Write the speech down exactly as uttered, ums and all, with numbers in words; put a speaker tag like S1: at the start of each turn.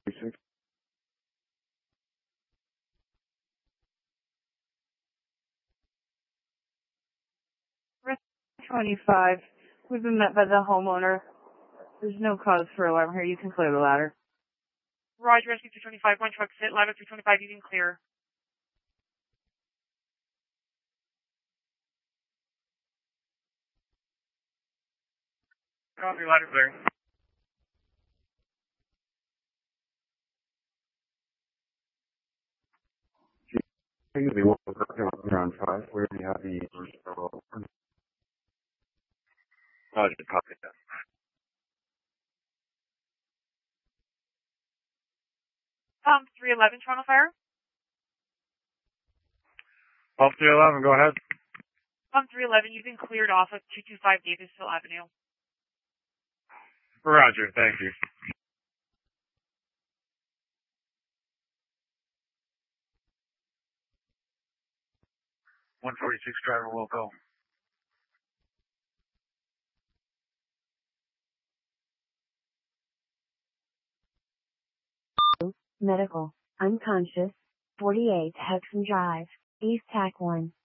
S1: forty-six.
S2: twenty-five. We've been met by the homeowner. There's no cause for alarm here. You can clear the ladder.
S3: Roger, Rescue three twenty-five. One truck sit. Ladder three twenty-five. You can clear. Copy. Ladder clear.
S1: Going to be one around five. Where do you have the Roger, copy that.
S3: Pump three eleven, Toronto Fire.
S1: Pump three eleven, go ahead.
S3: Pump three eleven, you've been cleared off of two two five Davisville Avenue.
S1: Roger, thank you. one forty-six driver will go.
S4: Medical, unconscious, forty-eight Hexham Drive, East Tack one.